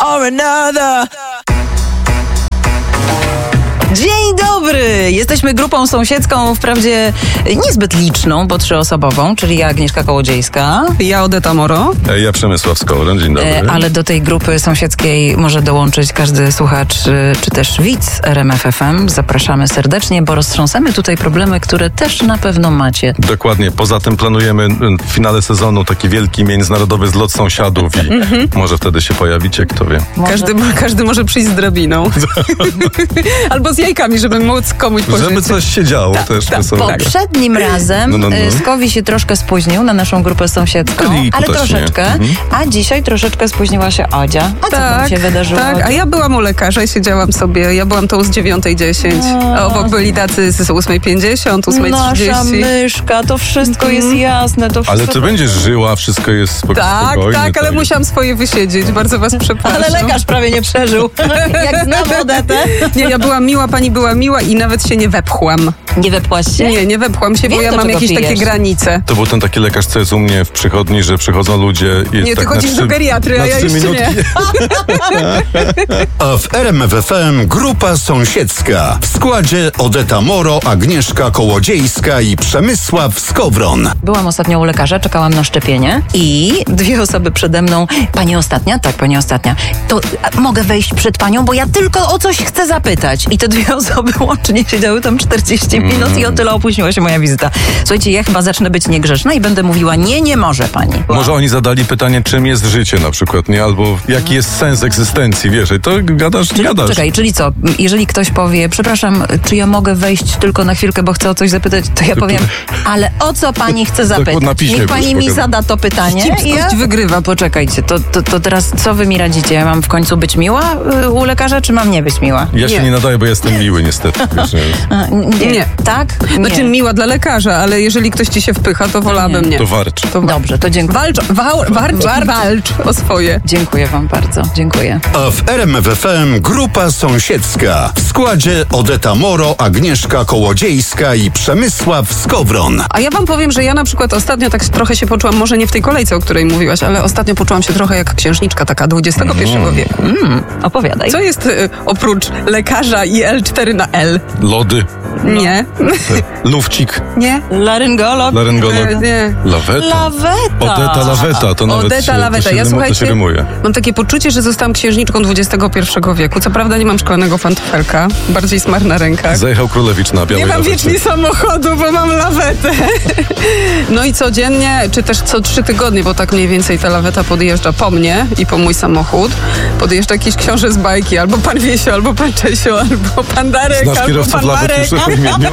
or another. Dzień dobry! Jesteśmy grupą sąsiedzką, wprawdzie niezbyt liczną, bo 3-osobową, czyli ja, Agnieszka Kołodziejska. Ja, Odeta Moro. Ja, Przemysław Skowron, dzień dobry. Ale do tej grupy sąsiedzkiej może dołączyć każdy słuchacz, czy też widz RMF FM. Zapraszamy serdecznie, bo roztrząsamy tutaj problemy, które też na pewno macie. Dokładnie. Poza tym planujemy w finale sezonu taki wielki międzynarodowy zlot sąsiadów i może wtedy się pojawicie, kto wie. Każdy może przyjść z drabiną. Albo z jajkami, żeby móc komuś pożyczyć. Żeby coś się działo też. Poprzednim razem Skowi się troszkę spóźnił na naszą grupę sąsiedzką, ale troszeczkę. A dzisiaj troszeczkę spóźniła się Odzia. A co tam się wydarzyło? Tak, a ja byłam u lekarza i siedziałam sobie. Ja byłam tą z 9:10. A obok byli tacy z 8:50, 8:30. Nasza myszka, to wszystko jest jasne. To wszystko ale ty będziesz żyła, wszystko jest spokojne. Tak, ale musiałam swoje wysiedzieć. Bardzo was przepraszam. Ale lekarz prawie nie przeżył. Jak znam Odetę. Nie, ja byłam miła, pani była miła i nawet się nie wepchłam. Nie wepchłaś się? Nie wepchłam się, bo ja mam jakieś takie granice. To był ten taki lekarz, co jest u mnie w przychodni, że przychodzą ludzie i nie, ty chodzisz do geriatry, a ja jeszcze nie. A w RMF FM grupa sąsiedzka. W składzie Odeta Moro, Agnieszka Kołodziejska i Przemysław Skowron. Byłam ostatnio u lekarza, czekałam na szczepienie i 2 osoby przede mną. Pani ostatnia? Tak, pani ostatnia. To mogę wejść przed panią, bo ja tylko o coś chcę zapytać. I te 2 osoby łącznie siedziały tam 40 minut i o tyle opóźniła się moja wizyta. Słuchajcie, ja chyba zacznę być niegrzeczna i będę mówiła, nie może pani. Może oni zadali pytanie, czym jest życie na przykład, nie? Albo jaki jest sens egzystencji, wiesz? I to gadasz. Czekaj, czyli co? Jeżeli ktoś powie, przepraszam, czy ja mogę wejść tylko na chwilkę, bo chcę o coś zapytać, to ja powiem, ale o co pani chce zapytać? Na piśmie niech pani mi zada to pytanie. Wścibskość wygrywa. Poczekajcie, to teraz co wy mi radzicie? Ja mam w końcu być miła u lekarza, czy mam nie być miła? Ja się nie nadaję, bo jestem miły niestety. Wiesz, nie. Tak? Nie. Znaczy miła dla lekarza, ale jeżeli ktoś ci się wpycha, to wolałabym nie. To warcz. Dobrze, to dziękuję. Walcz o swoje. Dziękuję wam bardzo, dziękuję. A w RMF FM grupa sąsiedzka. W składzie Odeta Moro, Agnieszka Kołodziejska i Przemysław Skowron. A ja wam powiem, że ja na przykład ostatnio tak trochę się poczułam, może nie w tej kolejce, o której mówiłaś, ale ostatnio poczułam się trochę jak księżniczka taka XXI wieku. Opowiadaj. Co jest oprócz lekarza i L4 na L? Lody. Nie. Lufcik. Nie. Laryngolog. Nie. Laweta. Odeta Laweta. To nawet Odeta Laweta. Ja słuchajcie, to się rymuje. mam takie poczucie, że zostałam księżniczką XXI wieku. Co prawda nie mam szklanego pantofelka, bardziej smar na rękach. Zajechał Królewicz na białej Nie mam lawecie. wiecznie samochodu, bo mam lawetę. No i codziennie, czy też co 3 tygodnie, bo tak mniej więcej ta laweta podjeżdża po mnie i po mój samochód. Podjeżdża jakiś książę z bajki, albo pan Wiesio, albo pan Czesio, albo pan Darek, Znasz albo kierowców pan lawet Marek. już w imieniu?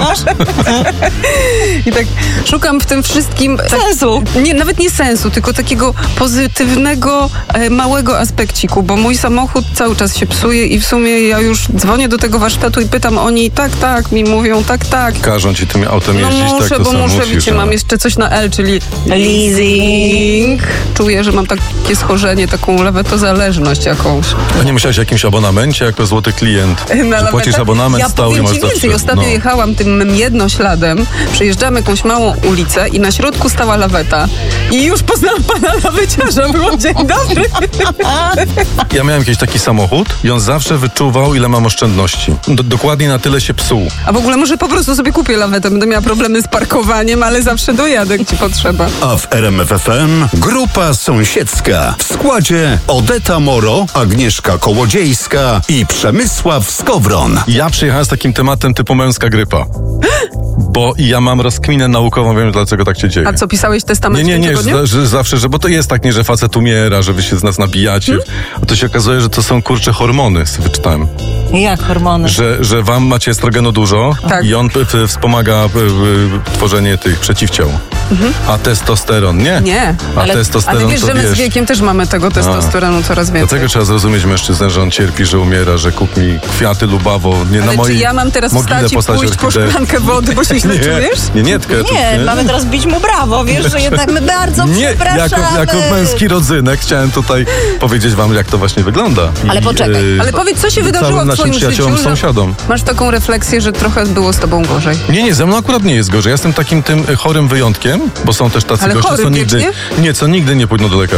I tak szukam w tym wszystkim sensu. Nie, nawet nie sensu, tylko takiego pozytywnego, małego aspekciku, bo mój samochód cały czas się psuje i w sumie ja już dzwonię do tego warsztatu i pytam, oni tak, mi mówią, tak. Każą ci tym autem jeździć, muszę, tak to bo sam muszę, musisz. wiecie, mam jeszcze coś na L, czyli leasing. Czuję, że mam takie schorzenie, taką lawetozależność jakąś. A nie musiałeś o jakimś abonamencie jako złoty klient? Że płacisz abonament ja stały i powiem masz ci zawsze. więcej, ostatnio jechałam tym jednośladem, przejeżdżam jakąś małą ulicę i na środku stała laweta. I już poznałam pana laweciarza, było dzień dobry. Ja miałem jakiś taki samochód i on zawsze wyczuwał, ile mam oszczędności. Dokładnie na tyle się psuł. A w ogóle może po prostu sobie kupię lawetę, będę miała problemy z parkowaniem, ale zawsze dojadę, gdzie potrzeba. A w RMF FM grupa sąsiedzka. W składzie Odeta Moro, Agnieszka Kołodziejska i Przemysław Skowron. Ja przyjechałem z takim tematem typu męska grypa. Bo ja mam rozkminę naukową, wiem dlaczego tak się dzieje. A co, pisałeś testament w tym Nie, tygodniu? że zawsze, bo to jest tak, nie, że facet umiera, że wy się z nas nabijacie. A to się okazuje, że to są kurcze hormony, wyczytałem. Jak hormony? Że wam macie estrogenu dużo Tak. i on wspomaga tworzenie tych przeciwciał. A testosteron nie. Nie. A Ale testosteron wiesz, to że my z wiekiem też mamy tego testosteronu coraz więcej. Dlatego trzeba zrozumieć mężczyznę, że on cierpi, że umiera, że kup mi kwiaty lubawo, nie na Ale mojej czy ja mam teraz mogile wstać i postać pójść po orchidei. szklankę wody, bo się źle czujesz? Nie, tylko Nie, mamy teraz bić mu brawo, wiesz, że jednak my bardzo nie, przepraszamy. jako męski rodzynek chciałem tutaj powiedzieć wam, jak to właśnie wygląda. Ale poczekaj. Ale powiedz, co się wydarzyło całym w naszym twoim przyjaciołom, życiu? sąsiadom. Masz taką refleksję, że trochę było z tobą gorzej. Nie, ze mną akurat nie jest gorzej. Ja jestem takim tym chorym wyjątkiem, bo są też tacy Ale goście, chory co nigdy, wiecznie? co nigdy nie pójdą do lekarza.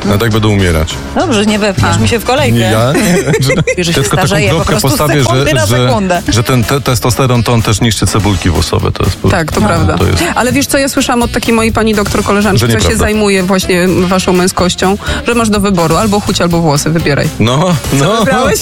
Ja tak będę umierać. Dobrze, nie wepniesz mi się w kolejkę. Ja nie. Że się Tylko taką starzeje po kropkę prostu postawię, sekundy na sekundę. że ten testosteron to on też niszczy cebulki włosowe. To jest Tak, to prawda. To jest... Ale wiesz co, ja słyszałam od takiej mojej pani doktor koleżanki, Że która się nieprawda. zajmuje właśnie waszą męskością, że masz do wyboru albo chuć, albo włosy, wybieraj. No. Wybrałeś?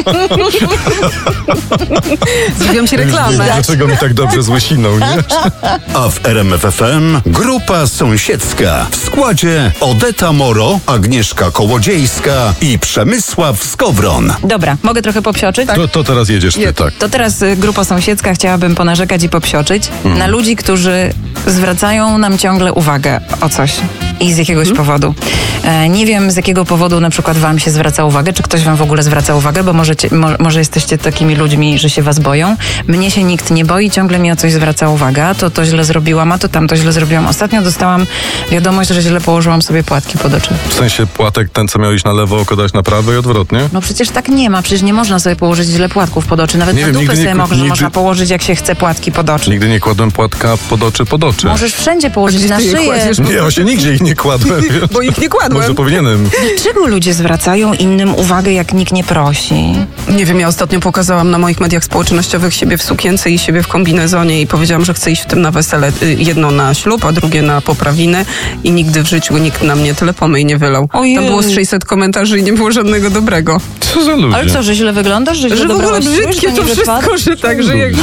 Zrobiłam ci reklamę. Dlaczego mi tak dobrze z łysiną, nie? A w RMF FM grupa sąsiedzka w składzie Odeta Moro, Agnieszka Kołodziejska i Przemysław Skowron. Dobra, mogę trochę popsioczyć? To teraz jedziesz ty, tak. To teraz grupa sąsiedzka chciałabym ponarzekać i popsioczyć na ludzi, którzy zwracają nam ciągle uwagę o coś i z jakiegoś powodu. Nie wiem, z jakiego powodu na przykład wam się zwraca uwagę, czy ktoś wam w ogóle zwraca uwagę, bo może jesteście takimi ludźmi, że się was boją. Mnie się nikt nie boi, ciągle mi o coś zwraca uwagę. To źle zrobiłam, a to tamto źle zrobiłam. Ostatnio dostałam wiadomość, że źle położyłam sobie płatki pod oczy. W sensie płatek ten, co miał iść na lewo, oko dać na prawo i odwrotnie? No przecież tak nie ma, przecież nie można sobie położyć źle płatków pod oczy. Nawet Nie na wiem, dupę nigdy sobie nie- nigdy- można położyć, jak się chce, płatki pod oczy. Nigdy nie kładłem płatka pod oczy. Możesz wszędzie położyć Gdzieś na ty je szyję. kładziesz? Nie, właśnie nigdzie ich nie kładłem. Wiesz? Bo ich nie Może kładłem. powinienem. Dlaczego ludzie zwracają innym uwagę, jak nikt nie prosi? Nie wiem, ja ostatnio pokazałam na moich mediach społecznościowych siebie w sukience i siebie w kombinezonie i powiedziałam, że chcę iść w tym na wesele. Jedno na ślub, a drugie na poprawiny i nigdy w życiu nikt na mnie tyle pomyj nie wylał. Ojej. Tam było z 600 komentarzy i nie było żadnego dobrego. Co za ludzie? Ale co, że źle wyglądasz? Że źle Że w ogóle dobrałaś strój, brzydkie że to nie wszystko, wypadł? że tak, że jak...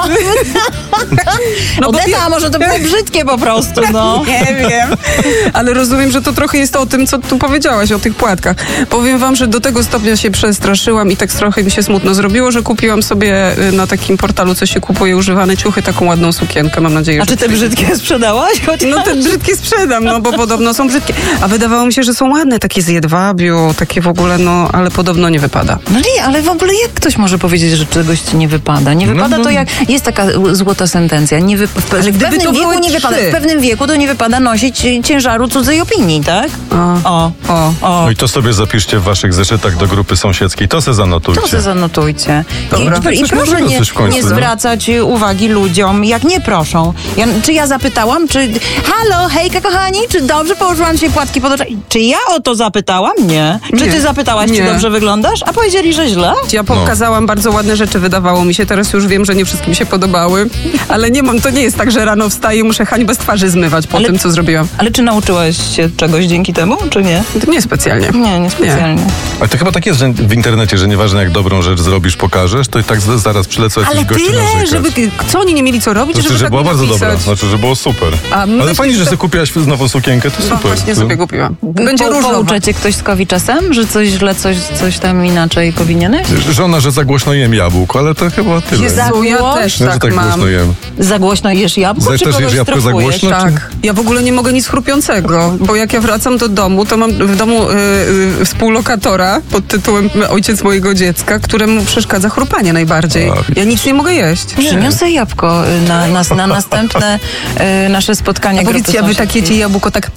No bo Odeta, a może to było brzydkie po prostu, no. Nie wiem, ale rozumiem, że to trochę jest o tym, co tu powiedziałaś, o tych płatkach. Powiem wam, że do tego stopnia się przestraszyłam i tak trochę mi się smutno zrobiło, że kupiłam sobie na takim portalu, co się kupuje, używane ciuchy, taką ładną sukienkę. Mam nadzieję, A że... czy te brzydkie sprzedałaś? No te brzydkie sprzedam, no bo podobno są brzydkie. A wydawało mi się, że są ładne, takie z jedwabiu, takie w ogóle, no, ale podobno nie wypada. No nie, ale w ogóle jak ktoś może powiedzieć, że czegoś ci nie wypada? Nie wypada to jak... Jest taka złota sentencja. W gdyby pewnym to wieku były nie wypada. trzy. W pewnym wieku to nie wypada nosić ciężaru cudzej opinii, tak? O. No i to sobie zapiszcie w waszych zeszytach do grupy sąsiedzkiej. To se zanotujcie. To se zanotujcie. Dobra. I Coś proszę nowego nie, coś w końcu, nie no. zwracać uwagi ludziom, jak nie proszą. Czy ja zapytałam, czy... Halo, hejka kochani, czy dobrze położyłam się płatki pod oczami? Czy ja o to zapytałam? Nie. Czy Nie. ty zapytałaś, Nie. czy dobrze wyglądasz? A powiedzieli, że źle? Ja pokazałam bardzo ładne rzeczy, wydawało mi się. Teraz już wiem, że nie wszystkim się podobały. Ale to nie jest tak, że rano wstaję i muszę hańbę z twarzy zmywać po Ale- tym, co zrobiłam. Ale czy nauczyłaś się czegoś dzięki temu, czy nie? To nie specjalnie. Nie, niespecjalnie. Ale to chyba tak jest, że w internecie, że nieważne jak dobrą rzecz zrobisz, pokażesz, to i tak zaraz przylecą jakiś Ale gości tyle, narzekać. żeby... Co oni nie mieli co robić, Znaczy, żeby że tak była mi bardzo napisać? dobra, znaczy, że było super. A Ale myślisz, fajnie, że że- sobie kupiłaś nową sukienkę, to No super. właśnie sobie kupiłam. Będzie różowa. Poucza cię ktoś z kowi czasem, że coś źle, coś tam inaczej powinieneś? Żona, że za głośno jem jabłko, ale to chyba tyle. Jezu, Za ja głośno? też Że tak tak mam. głośno jem. Za głośno jesz jabłko, Też czy jesz kogoś jabłko za strofujesz? głośno? Tak. Ja w ogóle nie mogę nic chrupiącego, bo jak ja wracam do domu, to mam w domu współlokatora pod tytułem ojciec mojego dziecka, któremu przeszkadza chrupanie najbardziej. Tak. Ja nic nie mogę jeść. Przyniosę jabłko na następne nasze spotkanie. A grupy powiedzcie, a wy tak sąsiedzkiej. jecie jabłko tak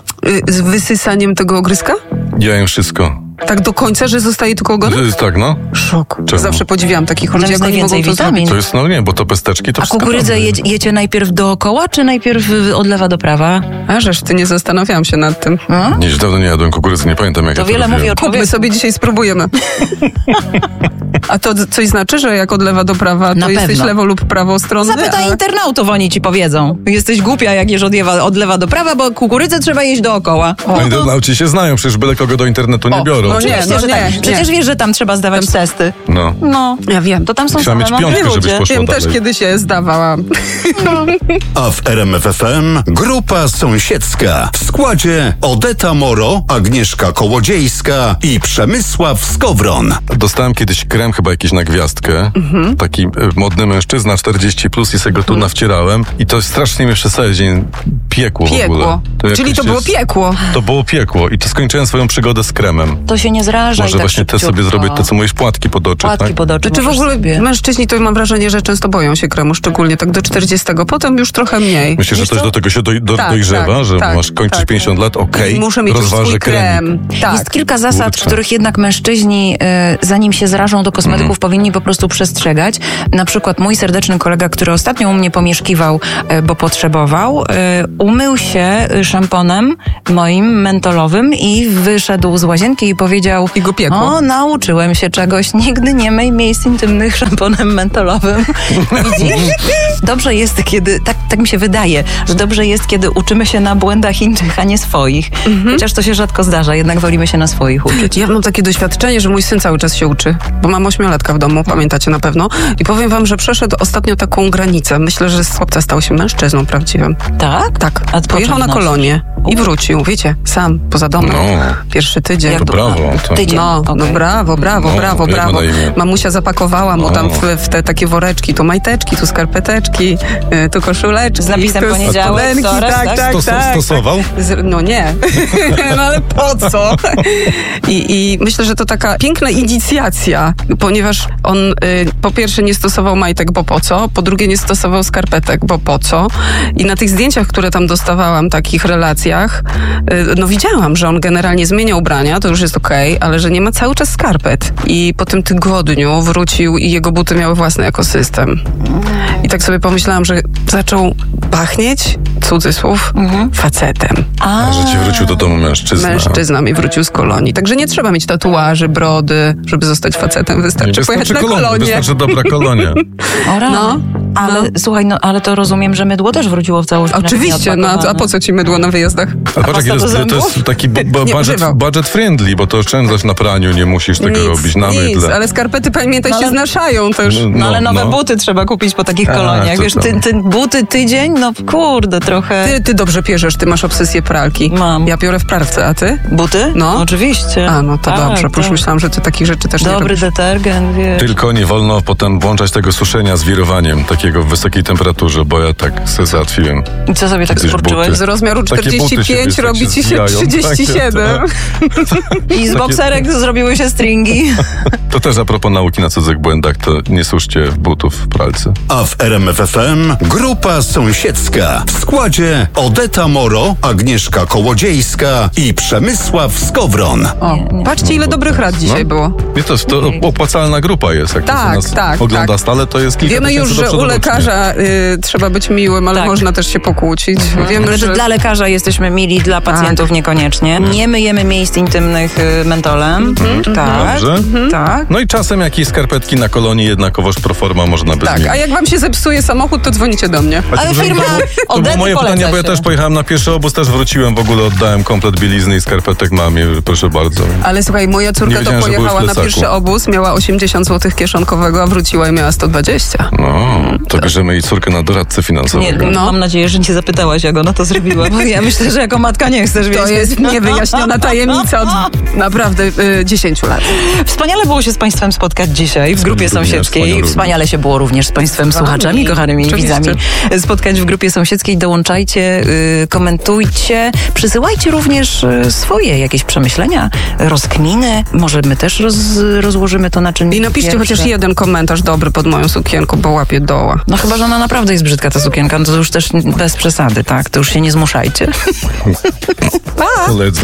z wysysaniem tego ogryska? Ja jem wszystko. Tak do końca, że zostaje tylko ogonek? Tak, no. Szok. Czemu? Zawsze podziwiam takich ludzi, Tam jest jak oni mogą najwięcej to witamin. zrobić. To jest, no nie, bo to pesteczki, to A wszystko kukurydzę dobre. jecie najpierw dookoła, czy najpierw od lewa do prawa? A żeż, ty nie zastanawiałam się nad tym. Nie, już dawno nie jadłem kukurydzy, nie pamiętam jak To ja to wiele robiłem. mówi o Kupmy człowieku. sobie dzisiaj, spróbujemy. A to coś znaczy, że jak od lewa do prawa, to Na jesteś pewno. lewo lub prawostronny? Zapytaj a... internautów, oni ci powiedzą. Jesteś głupia, jak jesz od lewa do prawa, bo kukurydzę trzeba jeść dookoła. A internauci się znają, przecież byle kogo do internetu nie biorą. no nie. Oczywiście, że tak. nie. Przecież wiesz, że tam trzeba zdawać testy. No. No. Ja wiem. To tam są Trzeba same mieć mądre piątkę, żebyś ludzie. poszła Wiem, też dalej. kiedyś się zdawałam. A w RMF FM grupa sąsiedzka w składzie Odeta Moro, Agnieszka Kołodziejska i Przemysław Skowron. Dostałem kiedyś krem chyba jakiś na gwiazdkę. Taki modny mężczyzna, 40+ i sobie go tu nawcierałem. I to strasznie mnie przez cały dzień piekło w ogóle. Piekło. Czyli jakoś to było jest- piekło. To było piekło i to skończyłem swoją przygodę z kremem. To się nie zrażaj Może tak właśnie te sobie szybciutko. zrobić, te co mówisz, płatki pod oczy, Płatki tak? pod oczy Czy w możesz ogóle sobie. mężczyźni to mam wrażenie, że często boją się kremu, szczególnie tak do 40, potem już trochę mniej. Myślisz, że Wiesz coś co? do tego się Tak, dojrzewa, tak, że tak, masz kończyć tak. 50 lat, okej, Muszę mieć już rozważę swój kremik. krem. Tak. Jest kilka zasad, Kurczę. których jednak mężczyźni, zanim się zrażą do kosmetyków, powinni po prostu przestrzegać. Na przykład mój serdeczny kolega, który ostatnio u mnie pomieszkiwał, bo potrzebował, umył się szamponem moim mentolowym i wyszedł z łazienki i powiedział: I go piekło. O, nauczyłem się czegoś. Nigdy nie myj miejsc intymnych szamponem mentolowym. Widzisz? Dobrze jest, kiedy, tak mi się wydaje, że dobrze jest, kiedy uczymy się na błędach innych, a nie swoich. Chociaż to się rzadko zdarza, jednak wolimy się na swoich uczyć. Ja mam takie doświadczenie, że mój syn cały czas się uczy, bo mam 8-latka w domu, pamiętacie na pewno. I powiem wam, że przeszedł ostatnio taką granicę. Myślę, że z chłopca stał się mężczyzną prawdziwym. Tak? Tak. A po Pojechał czym na wnosisz? kolonię i wrócił, wiecie, sam, poza domem. No. Pierwszy tydzień. Jak To brawo. To... Tydzień. No, Okej. no brawo, No, jak ma na imię? Mamusia zapakowała mu tam w te takie woreczki, tu majteczki, tu skarpeteczki, tu koszuleczki. Z napisem tu poniedziałek, spodenki, wtorek, tak? tak. Stosował? No nie. No ale po co? I myślę, że to taka piękna inicjacja, ponieważ on po pierwsze nie stosował majtek, bo po co? Po drugie nie stosował skarpetek, bo po co? I na tych zdjęciach, które tam dostawałam, takich relacjach, no widziałam, że on generalnie zmienia ubrania, to już jest okej, ale że nie ma cały czas skarpet. I po tym tygodniu wrócił i jego buty miały własny ekosystem. I tak sobie pomyślałam, że zaczął pachnieć, cudzysłów, facetem. A że ci wrócił do domu mężczyzna. I wrócił z kolonii. Także nie trzeba mieć tatuaży, brody, żeby zostać facetem. Wystarczy pojechać na kolonię. Wystarczy dobra kolonia. O rany. No. Ale słuchaj, ale to rozumiem, że mydło też wróciło w całości. Oczywiście, a po co ci mydło na wyjazdach? Ale patrz, pasta do to zębów? jest taki Nie używał. budget friendly, bo to oszczędzasz na praniu, nie musisz tego robić na mydle. Ale skarpety, pamiętaj, No się ale- znaszają też. No ale nowe buty trzeba kupić po takich koloniach. to Wiesz, tam. ty buty tydzień, no kurde, trochę. Ty dobrze pierzesz, ty masz obsesję pralki. Mam. Ja piorę w pralce, a ty? Buty? No. Oczywiście. A, no to Tak, dobrze, bo już tak. myślałam, że ty takich rzeczy też nie Dobry robisz. detergent, wiesz. Tylko nie wolno potem włączać tego suszenia z wirowaniem, takiego w wysokiej temperaturze, bo ja tak sobie załatwiłem. I co sobie tak Kiedyś skurczyłeś? buty. Z rozmiaru Takie buty 45 się, robi wiesz, ci się zwijają. 37. I z bokserek zrobiły się stringi. To też a propos nauki na cudzych błędach, to nie suszcie butów w pralce. A w RMFFM grupa sąsiedzka w składzie Odeta Moro, Agnieszka Kołodziejska i Przemysław Skowron. O, patrzcie, ile dobrych rad dzisiaj było. Nie, to opłacalna grupa jest, jak Tak, to nas tak, ogląda tak. stale, to jest kilka Wiemy już, tysięcy do że przodu u rocznie. lekarza trzeba być miłym, ale Tak. można też się pokłócić. Wiemy, Ale że że dla lekarza jesteśmy mili, dla pacjentów niekoniecznie. Nie myjemy miejsc intymnych mentolem. Tak. Dobrze. Tak. No i czasem jakieś skarpetki na kolonii jednakowoż pro forma można by tak, zmienić. a jak wam się zepsuje samochód, to dzwonicie do mnie. A Ale może firma to było Odety moje poleca pytanie, bo ja się. też pojechałem na pierwszy obóz, też wróciłem, w ogóle oddałem komplet bielizny i skarpetek mamie, proszę bardzo. Ale słuchaj, moja Nie córka to wiedziałem, że były w pojechała na plecaku. pierwszy obóz, miała 80 zł kieszonkowego, a wróciła i miała 120. No, to bierzemy jej córkę na doradcę Nie, finansowego. No. mam nadzieję, że nie zapytałaś, jak ona to zrobiła, bo ja myślę, że jako matka nie chcesz wiedzieć. To jest niewyjaśniona tajemnica od naprawdę 10 lat. Wspaniale było się z Państwem spotkać dzisiaj w grupie Również, sąsiedzkiej. wspaniale. Wspaniale się było również z Państwem słuchaczami, kochanymi Oczywiście. widzami spotkać w grupie sąsiedzkiej. Dołączajcie, komentujcie, przysyłajcie również swoje jakieś przemyślenia, rozkminy. Może my też rozłożymy to na czynniki I napiszcie pierwsze. chociaż jeden komentarz dobry pod moją sukienką, bo łapię doła. No chyba, że ona naprawdę jest brzydka, ta sukienka, no to już też bez przesady, tak? To już się nie zmuszajcie. Koledzy.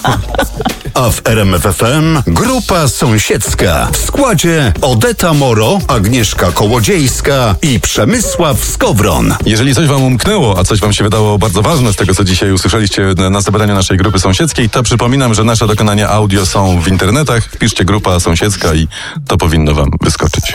A w RMFFM grupa sąsiedzka w składzie Odeta Moro, Agnieszka Kołodziejska i Przemysław Skowron. Jeżeli coś wam umknęło, a coś wam się wydało bardzo ważne z tego, co dzisiaj usłyszeliście na zebraniu naszej grupy sąsiedzkiej, to przypominam, że nasze dokonania audio są w internetach. Wpiszcie grupa sąsiedzka i to powinno wam wyskoczyć.